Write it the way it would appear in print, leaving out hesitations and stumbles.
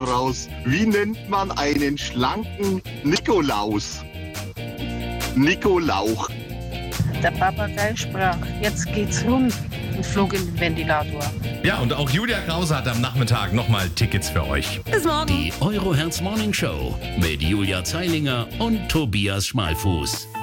raus. Wie nennt man einen schlanken Nikolaus? Nikolauch. Der Papagei sprach, jetzt geht's rund und flog in den Ventilator. Ja, und auch Julia Krause hat am Nachmittag nochmal Tickets für euch. Bis morgen. Die Euroherz Morning Show mit Julia Zeilinger und Tobias Schmalfuß.